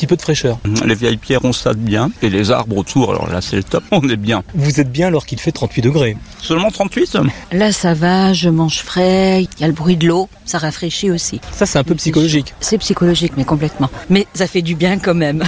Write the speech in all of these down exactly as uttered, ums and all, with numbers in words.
peu de fraîcheur. Les vieilles pierres, on stade bien. Et les arbres autour, alors là, c'est le top. On est bien. Vous êtes bien alors qu'il fait trente-huit degrés. Seulement trente-huit? Là, ça va, je mange frais. Il y a le bruit de l'eau. Ça rafraîchit aussi. Ça, c'est un peu psychologique. C'est psychologique, mais complètement. Mais ça fait du bien quand même.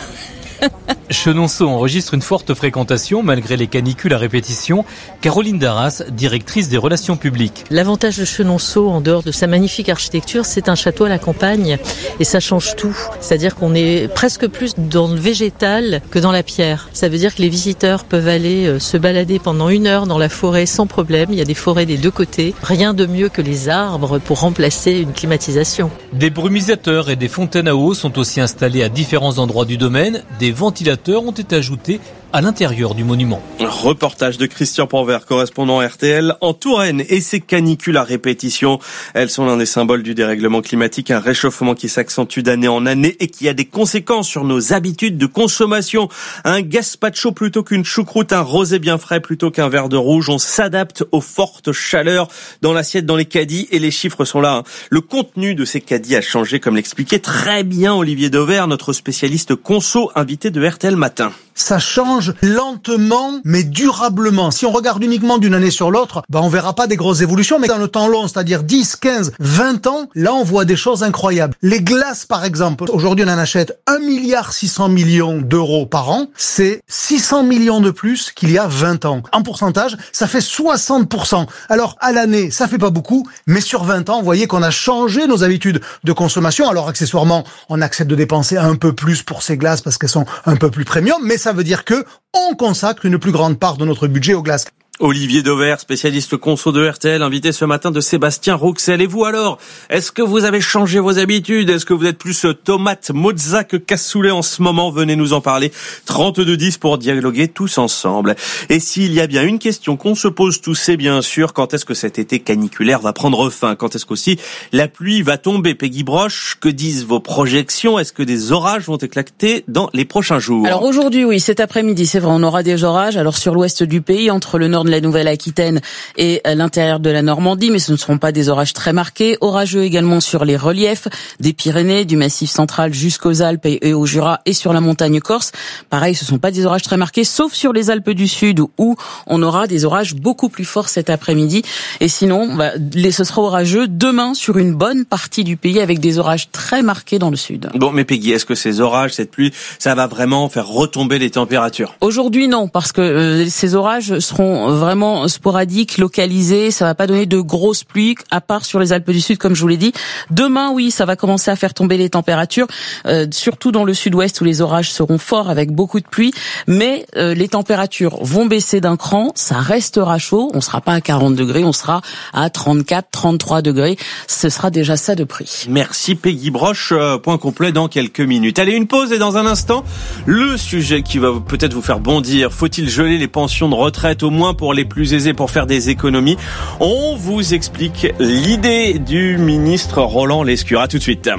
Chenonceau enregistre une forte fréquentation malgré les canicules à répétition. Caroline Darras, directrice des relations publiques. L'avantage de Chenonceau, en dehors de sa magnifique architecture, c'est un château à la campagne et ça change tout. C'est-à-dire qu'on est presque plus dans le végétal que dans la pierre. Ça veut dire que les visiteurs peuvent aller se balader pendant une heure dans la forêt sans problème. Il y a des forêts des deux côtés. Rien de mieux que les arbres pour remplacer une climatisation. Des brumisateurs et des fontaines à eau sont aussi installés à différents endroits du domaine. Des ventilateurs ont été ajoutés à l'intérieur du monument. Reportage de Christian Panvert, correspondant R T L en Touraine. Et ces canicules à répétition, elles sont l'un des symboles du dérèglement climatique, un réchauffement qui s'accentue d'année en année et qui a des conséquences sur nos habitudes de consommation. Un gazpacho plutôt qu'une choucroute, un rosé bien frais plutôt qu'un verre de rouge. On s'adapte aux fortes chaleurs dans l'assiette, dans les caddies, et les chiffres sont là. Le contenu de ces caddies a changé, comme l'expliquait très bien Olivier Dauvert, notre spécialiste conso, invité de R T L Matin. Ça change lentement mais durablement. Si on regarde uniquement d'une année sur l'autre, ben on verra pas des grosses évolutions, mais dans le temps long, c'est-à-dire dix, quinze, vingt ans, là on voit des choses incroyables. Les glaces par exemple, aujourd'hui on en achète un milliard six cents millions d'euros par an, c'est six cents millions de plus qu'il y a vingt ans. En pourcentage, ça fait soixante pour cent. Alors à l'année, ça fait pas beaucoup, mais sur vingt ans, vous voyez qu'on a changé nos habitudes de consommation. Alors accessoirement, on accepte de dépenser un peu plus pour ces glaces parce qu'elles sont un peu plus premium, mais ça veut dire que on consacre une plus grande part de notre budget aux glaces. Olivier Dauvert, spécialiste conso de R T L, invité ce matin de Sébastien Rouxel. Et vous alors, est-ce que vous avez changé vos habitudes? Est-ce que vous êtes plus tomate mozza que cassoulet en ce moment? Venez nous en parler. trente-deux dix pour dialoguer tous ensemble. Et s'il y a bien une question qu'on se pose tous, c'est bien sûr, quand est-ce que cet été caniculaire va prendre fin? Quand est-ce qu'aussi la pluie va tomber? Peggy Broche, que disent vos projections? Est-ce que des orages vont éclater dans les prochains jours? Alors aujourd'hui, oui, cet après-midi, c'est vrai, on aura des orages. Alors sur l'ouest du pays, entre le nord de la Nouvelle-Aquitaine et l'intérieur de la Normandie, mais ce ne seront pas des orages très marqués. Orageux également sur les reliefs des Pyrénées, du Massif central jusqu'aux Alpes et au Jura et sur la montagne corse. Pareil, ce ne sont pas des orages très marqués, sauf sur les Alpes du Sud où on aura des orages beaucoup plus forts cet après-midi. Et sinon, bah, ce sera orageux demain sur une bonne partie du pays avec des orages très marqués dans le sud. Bon, mais Peggy, est-ce que ces orages, cette pluie, ça va vraiment faire retomber les températures? Aujourd'hui, non, parce que euh, ces orages seront vraiment sporadiques, localisés. Ça va pas donner de grosses pluies, à part sur les Alpes du Sud, comme je vous l'ai dit. Demain, oui, ça va commencer à faire tomber les températures, euh, surtout dans le sud-ouest où les orages seront forts avec beaucoup de pluie. Mais euh, les températures vont baisser d'un cran. Ça restera chaud. On sera pas à quarante degrés, on sera à trente-quatre, trente-trois degrés. Ce sera déjà ça de prix. Merci Peggy Broche. Euh, point complet dans quelques minutes. Allez, une pause et dans un instant, le sujet qui va peut-être vous faire bondir. Faut-il geler les pensions de retraite, au moins pour les plus aisés, pour faire des économies? On vous explique l'idée du ministre Roland Lescure. À tout de suite.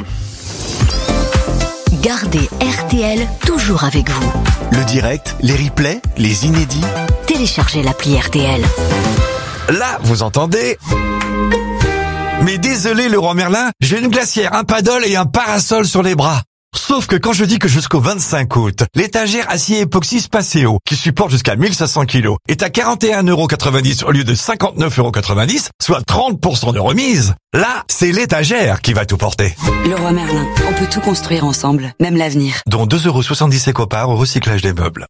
Gardez R T L toujours avec vous. Le direct, les replays, les inédits. Téléchargez l'appli R T L. Là, vous entendez? Mais désolé, Leroy Merlin, j'ai une glacière, un paddle et un parasol sur les bras. Sauf que quand je dis que jusqu'au vingt-cinq août, l'étagère acier époxy Spaceo, qui supporte jusqu'à mille cinq cents kilos, est à quarante et un euros quatre-vingt-dix au lieu de cinquante-neuf euros quatre-vingt-dix, soit trente pour cent de remise, là, c'est l'étagère qui va tout porter. Leroy Merlin, on peut tout construire ensemble, même l'avenir. Dont deux euros soixante-dix éco-parts au recyclage des meubles.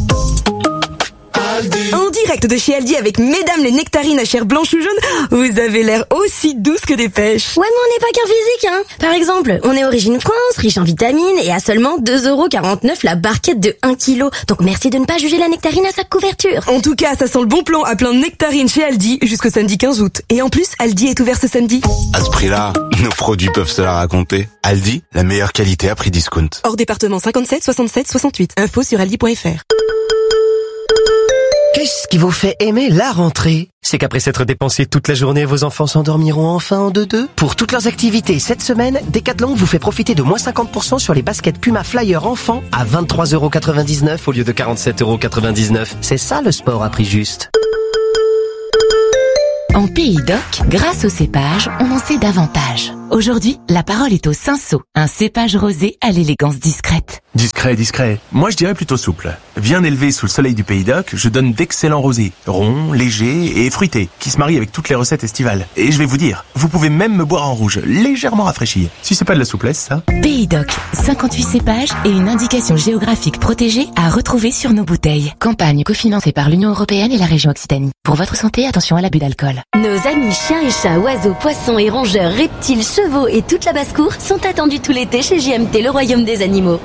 En direct de chez Aldi avec Mesdames les nectarines à chair blanche ou jaune, vous avez l'air aussi douce que des pêches. Ouais, mais on n'est pas qu'un physique, hein. Par exemple, on est Origine France, riche en vitamines et à seulement deux euros quarante-neuf la barquette de un kilo. Donc merci de ne pas juger la nectarine à sa couverture. En tout cas, ça sent le bon plan à plein de nectarines chez Aldi jusqu'au samedi quinze août. Et en plus, Aldi est ouvert ce samedi. À ce prix-là, nos produits peuvent se la raconter. Aldi, la meilleure qualité à prix discount. Hors département cinquante-sept soixante-sept soixante-huit. Info sur aldi point f r. Qu'est-ce qui vous fait aimer la rentrée? C'est qu'après s'être dépensé toute la journée, vos enfants s'endormiront enfin en deux-deux. Pour toutes leurs activités cette semaine, Decathlon vous fait profiter de moins cinquante pour cent sur les baskets Puma Flyer enfants à vingt-trois euros quatre-vingt-dix-neuf au lieu de quarante-sept euros quatre-vingt-dix-neuf. C'est ça le sport à prix juste. En Pays d'Oc, grâce au cépage, on en sait davantage. Aujourd'hui, la parole est au Cinsault, un cépage rosé à l'élégance discrète. Discret, discret. Moi, je dirais plutôt souple. Bien élevé sous le soleil du Pays d'Oc, je donne d'excellents rosés, ronds, légers et fruités, qui se marient avec toutes les recettes estivales. Et je vais vous dire, vous pouvez même me boire en rouge, légèrement rafraîchi. Si c'est pas de la souplesse, ça. Pays d'Oc, cinquante-huit cépages et une indication géographique protégée à retrouver sur nos bouteilles. Campagne cofinancée par l'Union européenne et la région Occitanie. Pour votre santé, attention à l'abus d'alcool. Nos amis chiens et chats, oiseaux, poissons et rongeurs, reptiles, chevaux et toute la basse-cour sont attendus tout l'été chez J M T, le royaume des animaux.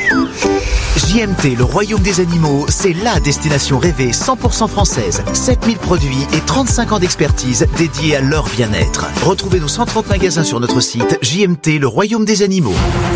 J M T, le royaume des animaux, c'est la destination rêvée cent pour cent française. sept mille produits et trente-cinq ans d'expertise dédiés à leur bien-être. Retrouvez nos cent trente magasins sur notre site J M T, le royaume des animaux.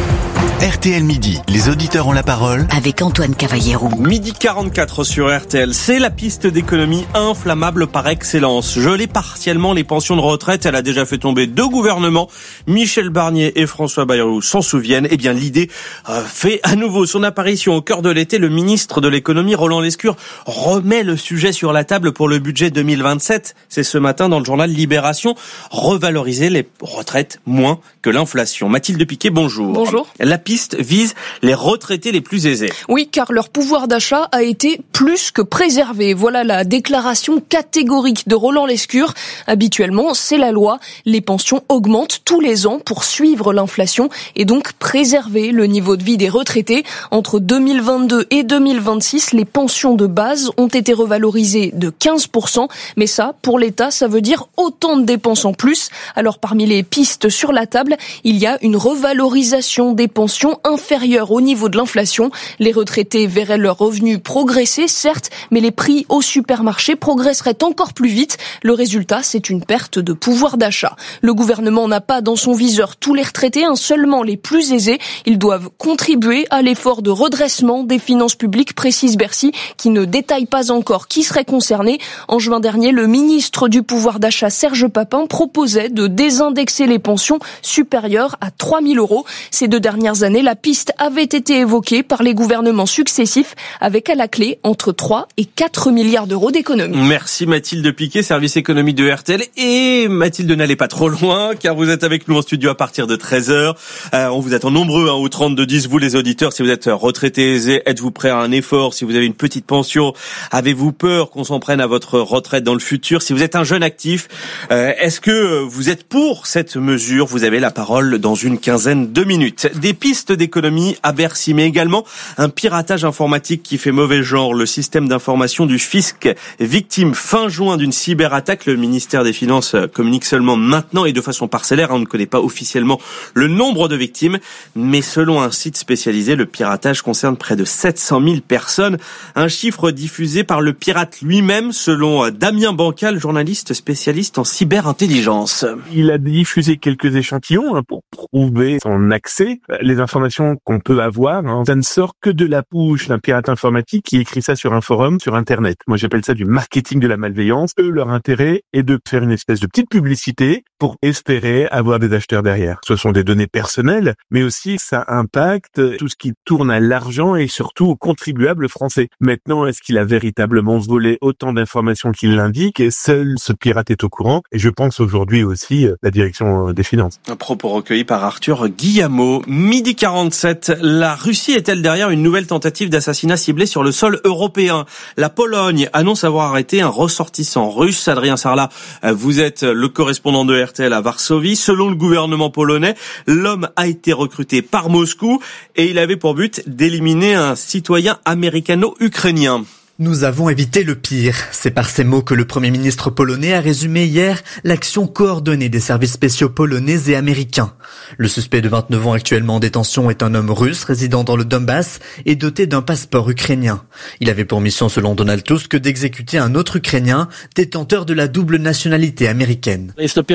R T L Midi, les auditeurs ont la parole. Avec Antoine Cavallero. Midi quarante-quatre sur R T L, c'est la piste d'économie inflammable par excellence. Geler partiellement les pensions de retraite, elle a déjà fait tomber deux gouvernements. Michel Barnier et François Bayrou s'en souviennent. Eh bien, l'idée euh, fait à nouveau son apparition au cœur de l'été. Le ministre de l'économie, Roland Lescure, remet le sujet sur la table pour le budget deux mille vingt-sept. C'est ce matin dans le journal Libération. Revaloriser les retraites moins que l'inflation. Mathilde Piquet, bonjour. Bonjour. La piste vise les retraités les plus aisés. Oui, car leur pouvoir d'achat a été plus que préservé. Voilà la déclaration catégorique de Roland Lescure. Habituellement, c'est la loi. Les pensions augmentent tous les ans pour suivre l'inflation et donc préserver le niveau de vie des retraités. Entre deux mille vingt-deux et deux mille vingt-six, les pensions de base ont été revalorisées de quinze pour cent. Mais ça, pour l'État, ça veut dire autant de dépenses en plus. Alors, parmi les pistes sur la table, il y a une revalorisation des pensions inférieure au niveau de l'inflation. Les retraités verraient leurs revenus progresser, certes, mais les prix au supermarché progresseraient encore plus vite. Le résultat, c'est une perte de pouvoir d'achat. Le gouvernement n'a pas dans son viseur tous les retraités, hein, seulement les plus aisés. Ils doivent contribuer à l'effort de redressement des finances publiques, précise Bercy, qui ne détaille pas encore qui serait concerné. En juin dernier, le ministre du pouvoir d'achat, Serge Papin, proposait de désindexer les pensions supérieures à trois mille euros. Ces deux dernières années, la piste avait été évoquée par les gouvernements successifs avec à la clé entre trois et quatre milliards d'euros d'économies. Merci Mathilde Piquet, service économie de R T L. Et Mathilde, n'allez pas trop loin car vous êtes avec nous en studio à partir de treize heures. Euh, on vous attend nombreux hein, au trente-deux dix, vous les auditeurs. Si vous êtes retraité aisé, êtes-vous prêt à un effort? Si vous avez une petite pension, avez-vous peur qu'on s'en prenne à votre retraite dans le futur? Si vous êtes un jeune actif, euh, est-ce que vous êtes pour cette mesure? Vous avez la parole dans une quinzaine de minutes. Des pistes d'économie à Bercy, mais également un piratage informatique qui fait mauvais genre. Le système d'information du fisc, victime fin juin d'une cyberattaque. Le ministère des Finances communique seulement maintenant et de façon parcellaire. On ne connaît pas officiellement le nombre de victimes, mais selon un site spécialisé, le piratage concerne près de sept cent mille personnes. Un chiffre diffusé par le pirate lui-même, selon Damien Bancal, journaliste spécialiste en cyberintelligence. Il a diffusé quelques échantillons hein, pour prouver son accès. Les informations qu'on peut avoir, hein, ça ne sort que de la bouche d'un pirate informatique qui écrit ça sur un forum, sur Internet. Moi, j'appelle ça du marketing de la malveillance. Eux, leur intérêt est de faire une espèce de petite publicité pour espérer avoir des acheteurs derrière. Ce sont des données personnelles, mais aussi ça impacte tout ce qui tourne à l'argent et surtout aux contribuables français. Maintenant, est-ce qu'il a véritablement volé autant d'informations qu'il l'indique? Et seul ce pirate est au courant. Et je pense aujourd'hui aussi la direction des finances. Un propos recueilli par Arthur Guillamot. Midi quarante-sept, la Russie est-elle derrière une nouvelle tentative d'assassinat ciblée sur le sol européen? La Pologne annonce avoir arrêté un ressortissant russe. Adrien Sarlat, vous êtes le correspondant de R T L à Varsovie. Selon le gouvernement polonais, l'homme a été recruté par Moscou et il avait pour but d'éliminer un citoyen américano-ukrainien. Nous avons évité le pire. C'est par ces mots que le Premier ministre polonais a résumé hier l'action coordonnée des services spéciaux polonais et américains. Le suspect de vingt-neuf ans actuellement en détention est un homme russe résidant dans le Donbass et doté d'un passeport ukrainien. Il avait pour mission, selon Donald Tusk, d'exécuter un autre Ukrainien détenteur de la double nationalité américaine.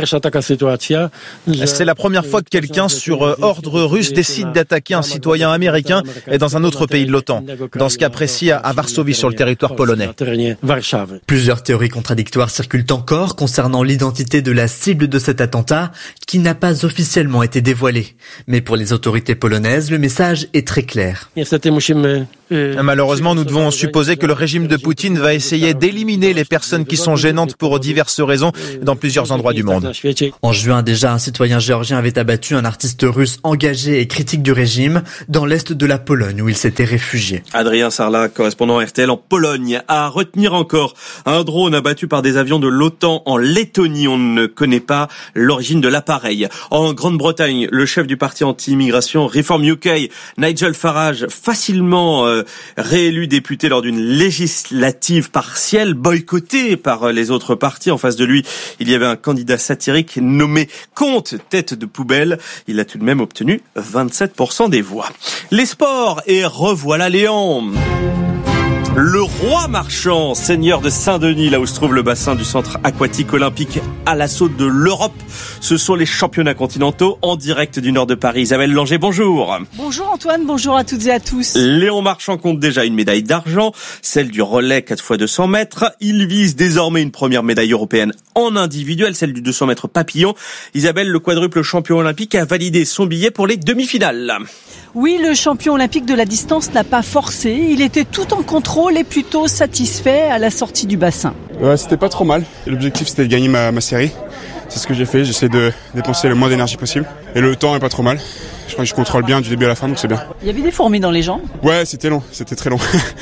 C'est la première fois que quelqu'un sur ordre russe décide d'attaquer un citoyen américain et dans un autre pays de l'OTAN. Dans ce cas précis, à Varsovie sur le territoire territoire polonais. Plusieurs théories contradictoires circulent encore concernant l'identité de la cible de cet attentat qui n'a pas officiellement été dévoilée. Mais pour les autorités polonaises, le message est très clair. Malheureusement, nous devons supposer que le régime de Poutine va essayer d'éliminer les personnes qui sont gênantes pour diverses raisons dans plusieurs endroits du monde. En juin déjà, un citoyen géorgien avait abattu un artiste russe engagé et critique du régime dans l'est de la Pologne où il s'était réfugié. Adrien Sarlat, correspondant R T L en Pologne. À retenir encore, un drone abattu par des avions de l'OTAN en Lettonie. On ne connaît pas l'origine de l'appareil. En Grande-Bretagne, le chef du parti anti-immigration Reform U K, Nigel Farage, facilement euh, réélu député lors d'une législative partielle, boycottée par les autres partis. En face de lui, il y avait un candidat satirique nommé Comte, tête de poubelle. Il a tout de même obtenu vingt-sept pour cent des voix. Les sports, et revoilà Léon. Le roi marchand, seigneur de Saint-Denis, là où se trouve le bassin du centre aquatique olympique à l'assaut de l'Europe. Ce sont les championnats continentaux en direct du nord de Paris. Isabelle Langer, bonjour. Bonjour Antoine, bonjour à toutes et à tous. Léon Marchand compte déjà une médaille d'argent, celle du relais quatre fois deux cents mètres. Il vise désormais une première médaille européenne en individuel, celle du deux cents mètres papillon. Isabelle, le quadruple champion olympique, a validé son billet pour les demi-finales. Oui, le champion olympique de la distance n'a pas forcé. Il était tout en contrôle et plutôt satisfait à la sortie du bassin. Ouais, c'était pas trop mal. L'objectif, c'était de gagner ma, ma série. C'est ce que j'ai fait. J'essaie de dépenser le moins d'énergie possible. Et le temps est pas trop mal. Je crois que je contrôle bien du début à la fin, donc c'est bien. Il y avait des fourmis dans les jambes ? Ouais, c'était long. C'était très long.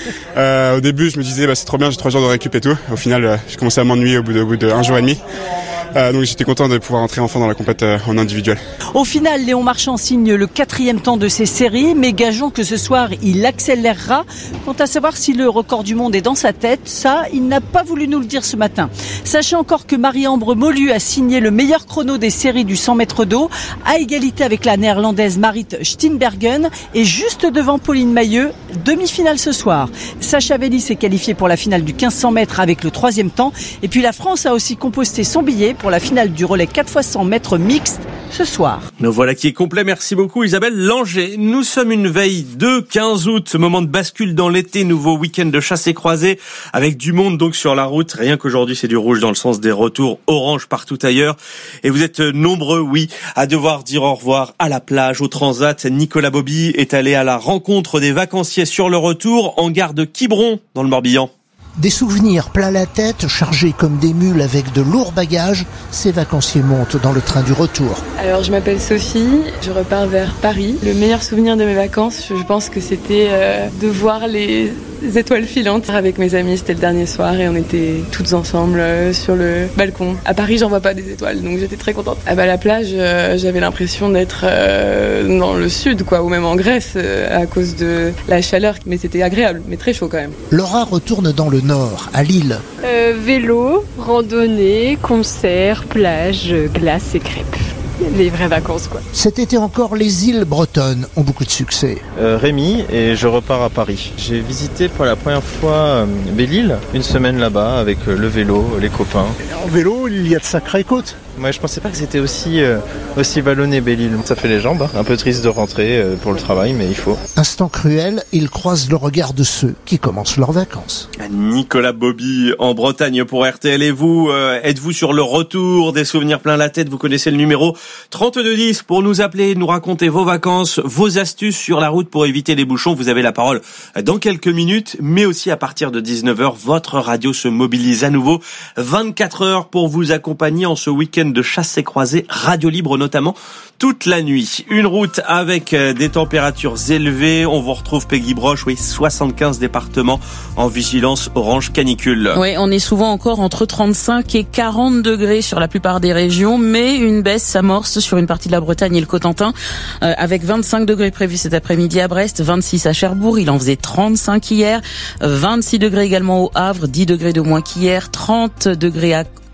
euh, au début, je me disais, bah, c'est trop bien, j'ai trois jours de récup et tout. Au final, euh, j'ai commencé à m'ennuyer au bout de, au bout de un jour et demi. Euh, donc j'étais content de pouvoir entrer enfin dans la compète euh, en individuel. Au final, Léon Marchand signe le quatrième temps de ses séries, mais gageons que ce soir, il accélérera. Quant à savoir si le record du monde est dans sa tête, ça, il n'a pas voulu nous le dire ce matin. Sachez encore que Marie-Ambre Molu a signé le meilleur chrono des séries du cent mètres d'eau, à égalité avec la néerlandaise Marit Steenbergen, et juste devant Pauline Mailleux, demi-finale ce soir. Sacha Velli s'est qualifiée pour la finale du quinze cents mètres avec le troisième temps, et puis la France a aussi composté son billet pour la finale du relais quatre fois cent mètres mixte ce soir. Nous voilà qui est complet. Merci beaucoup Isabelle Langer. Nous sommes une veille de quinze août, moment de bascule dans l'été, nouveau week-end de chasse et croisée avec du monde donc sur la route. Rien qu'aujourd'hui c'est du rouge dans le sens des retours, orange partout ailleurs. Et vous êtes nombreux, oui, à devoir dire au revoir à la plage, au transat. Nicolas Bobby est allé à la rencontre des vacanciers sur le retour en gare de Quiberon dans le Morbihan. Des souvenirs plein la tête, chargés comme des mules avec de lourds bagages, ces vacanciers montent dans le train du retour. Alors je m'appelle Sophie, je repars vers Paris. Le meilleur souvenir de mes vacances, je pense que c'était euh, de voir les étoiles filantes avec mes amis. C'était le dernier soir et on était toutes ensemble euh, sur le balcon. À Paris, j'en vois pas des étoiles, donc j'étais très contente. Ah bah, à la plage, euh, j'avais l'impression d'être euh, dans le sud, quoi, ou même en Grèce, euh, à cause de la chaleur. Mais c'était agréable, mais très chaud quand même. Laura retourne dans le nord, à Lille. Euh, vélo, randonnée, concert, plage, glace et crêpes. Les vraies vacances, quoi. Cet été encore, les îles bretonnes ont beaucoup de succès. Euh, Rémi, et je repars à Paris. J'ai visité pour la première fois euh, Belle-Île, une semaine là-bas avec euh, le vélo, les copains. En vélo, il y a de sacrées côtes. Moi, je pensais pas que c'était aussi euh, aussi vallonné Belle-Île. Ça fait les jambes, hein. Un peu triste de rentrer euh, pour le travail, mais il faut. Instant cruel, ils croisent le regard de ceux qui commencent leurs vacances. Nicolas Bobby en Bretagne pour R T L. Et vous, euh, êtes-vous sur le retour, des souvenirs plein la tête? Vous connaissez le numéro trente-deux dix pour nous appeler, nous raconter vos vacances, vos astuces sur la route pour éviter les bouchons. Vous avez la parole dans quelques minutes, mais aussi à partir de dix-neuf heures, votre radio se mobilise à nouveau. vingt-quatre heures pour vous accompagner en ce week-end de chasse et croisée, radio libre notamment, toute la nuit. Une route avec des températures élevées. On vous retrouve Peggy Broche, oui, soixante-quinze départements en vigilance orange canicule. Oui, on est souvent encore entre trente-cinq et quarante degrés sur la plupart des régions, mais une baisse s'amorce sur une partie de la Bretagne et le Cotentin, euh, avec vingt-cinq degrés prévus cet après-midi à Brest, vingt-six à Cherbourg, il en faisait trente-cinq hier, vingt-six degrés également au Havre, dix degrés de moins qu'hier, trente degrés à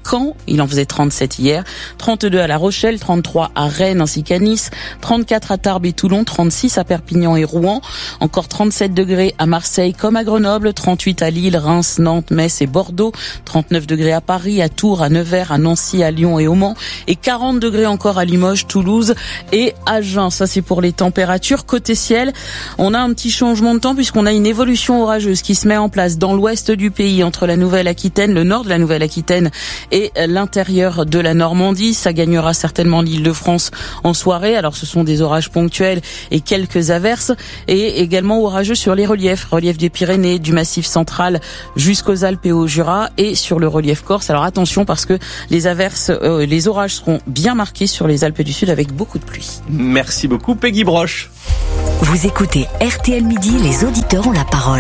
Caen. Il en faisait trente-sept hier. trente-deux à La Rochelle, trente-trois à Rennes ainsi qu'à Nice, trente-quatre à Tarbes et Toulon, trente-six à Perpignan et Rouen, encore trente-sept degrés à Marseille comme à Grenoble, trente-huit à Lille, Reims, Nantes, Metz et Bordeaux, trente-neuf degrés à Paris, à Tours, à Nevers, à Nancy, à Lyon et au Mans, et quarante degrés encore à Limoges, Toulouse et Agen. Ça, c'est pour les températures. Côté ciel, on a un petit changement de temps puisqu'on a une évolution orageuse qui se met en place dans l'ouest du pays, entre la Nouvelle-Aquitaine, le nord de la Nouvelle-Aquitaine et l'intérieur de la Normandie. Ça gagnera certainement l'Île-de-France en soirée. Alors, ce sont des orages ponctuels et quelques averses, et également orageux sur les reliefs, relief des Pyrénées, du Massif central jusqu'aux Alpes et au Jura, et sur le relief corse. Alors attention, parce que les averses, euh, les orages seront bien marqués sur les Alpes du Sud avec beaucoup de pluie. Merci beaucoup Peggy Broche. Vous écoutez R T L Midi, les auditeurs ont la parole.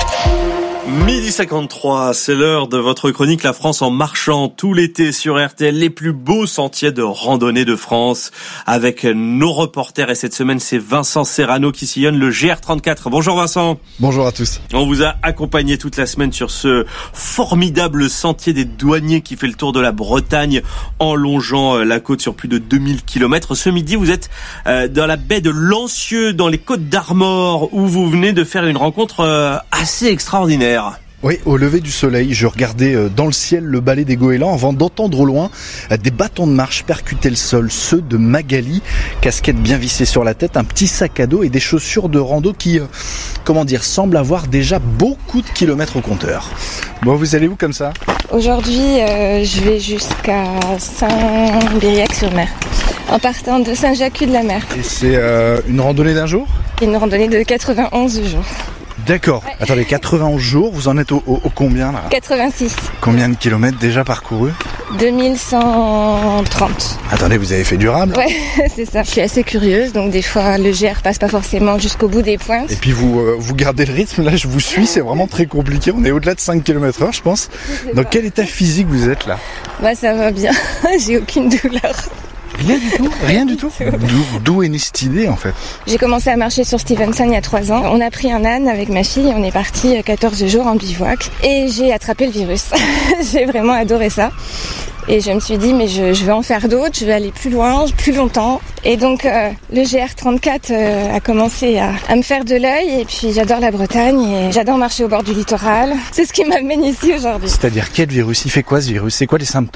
Midi cinquante-trois, c'est l'heure de votre chronique La France en marchant, tout l'été sur R T L, les plus beaux sentiers de randonnée de France avec nos reporters, et cette semaine c'est Vincent Serrano qui sillonne le G R trente-quatre. Bonjour Vincent. Bonjour à tous. On vous a accompagné toute la semaine sur ce formidable sentier des douaniers qui fait le tour de la Bretagne en longeant la côte sur plus de deux mille kilomètres. Ce midi vous êtes dans la baie de Lancieux dans les Côtes d'Armor où vous venez de faire une rencontre assez extraordinaire. Oui, au lever du soleil, je regardais dans le ciel le balai des goélands avant d'entendre au loin des bâtons de marche percuter le sol, ceux de Magali, casquette bien vissée sur la tête, un petit sac à dos et des chaussures de rando qui, euh, comment dire, semblent avoir déjà beaucoup de kilomètres au compteur. Bon, vous allez où comme ça ? Aujourd'hui, euh, je vais jusqu'à Saint-Biriac-sur-Mer, en partant de Saint-Jacques-de-la-Mer. Et c'est euh, une randonnée d'un jour ? Une randonnée de quatre-vingt-onze jours. D'accord. Ouais. Attendez, quatre-vingt-onze jours, vous en êtes au, au, au combien là ? quatre-vingt-six. Combien de kilomètres déjà parcourus ? deux mille cent trente. Attendez, vous avez fait durable ? Ouais, c'est ça. Je suis assez curieuse, donc des fois le G R passe pas forcément jusqu'au bout des pointes. Et puis vous euh, vous gardez le rythme, là je vous suis, c'est vraiment très compliqué. On est au-delà de cinq kilomètres heure, je pense. Dans quel état physique vous êtes là ? Bah ça va bien, j'ai aucune douleur. Rien du tout, rien du tout. D'où, d'où est née cette idée en fait ? J'ai commencé à marcher sur Stevenson il y a trois ans. On a pris un âne avec ma fille et on est parti quatorze jours en bivouac. Et j'ai attrapé le virus. J'ai vraiment adoré ça. Et je me suis dit, mais je, je vais en faire d'autres, je vais aller plus loin, plus longtemps. Et donc, euh, le G R trente-quatre euh, a commencé à, à me faire de l'œil. Et puis, j'adore la Bretagne et j'adore marcher au bord du littoral. C'est ce qui m'amène ici aujourd'hui. C'est-à-dire, quel virus ? Il fait quoi ce virus ? C'est quoi les symptômes ?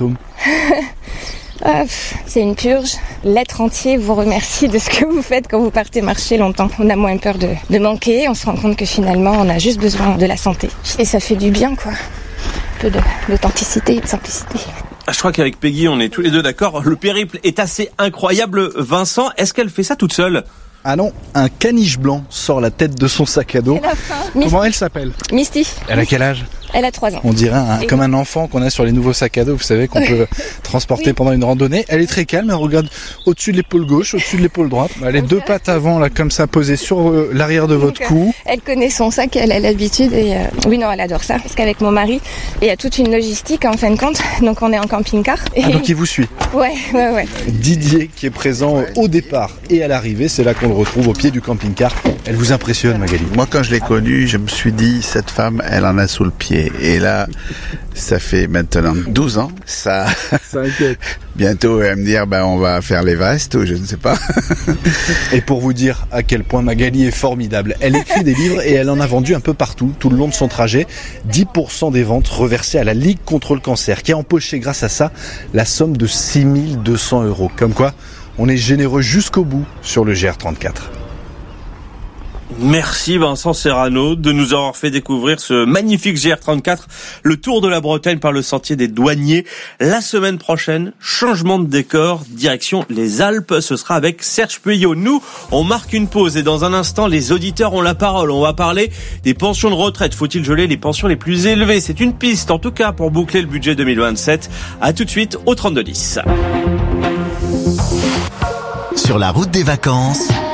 Ah, c'est une purge. L'être entier vous remercie de ce que vous faites quand vous partez marcher longtemps. On a moins peur de, de manquer. On se rend compte que finalement, on a juste besoin de la santé. Et ça fait du bien, quoi. Un peu de, d'authenticité et de simplicité. Je crois qu'avec Peggy, on est tous les deux d'accord. Le périple est assez incroyable. Vincent, est-ce qu'elle fait ça toute seule ? Ah non, un caniche blanc sort la tête de son sac à dos. Comment elle s'appelle ? Misty. Elle a quel âge ? Elle a trois ans. On dirait un, comme un enfant qu'on a sur les nouveaux sacs à dos, vous savez, qu'on peut transporter oui. pendant une randonnée. Elle est très calme, elle regarde au-dessus de l'épaule gauche, au-dessus de l'épaule droite. Elle a les deux pattes avant, là, comme ça, posées sur euh, l'arrière de votre donc, cou. Euh, elle connaît son sac, elle a l'habitude et euh, oui, non, elle adore ça. Parce qu'avec mon mari, il y a toute une logistique en fin de compte. Donc on est en camping-car. Et... Ah, donc il vous suit ? Ouais, ouais, ouais. Didier qui est présent au départ et à l'arrivée, c'est là qu'on le retrouve au pied du camping-car. Elle vous impressionne, Magali ? Moi, quand je l'ai connue, je me suis dit, cette femme, elle en a sous le pied. Et là, ça fait maintenant douze ans. Ça, ça inquiète. Bientôt, elle va me dire, ben, on va faire l'Everest ou je ne sais pas. Et pour vous dire à quel point Magali est formidable, elle écrit des livres et elle en a vendu un peu partout, tout le long de son trajet. dix pour cent des ventes reversées à la Ligue contre le cancer, qui a empoché grâce à ça la somme de six mille deux cents euros. Comme quoi, on est généreux jusqu'au bout sur le G R trente-quatre. Merci Vincent Serrano de nous avoir fait découvrir ce magnifique G R trente-quatre, le tour de la Bretagne par le sentier des douaniers. La semaine prochaine, changement de décor, direction les Alpes, ce sera avec Serge Puyot. Nous, on marque une pause et dans un instant, les auditeurs ont la parole. On va parler des pensions de retraite. Faut-il geler les pensions les plus élevées ? C'est une piste, en tout cas, pour boucler le budget deux mille vingt-sept. À tout de suite au trente-deux dix. Sur la route des vacances,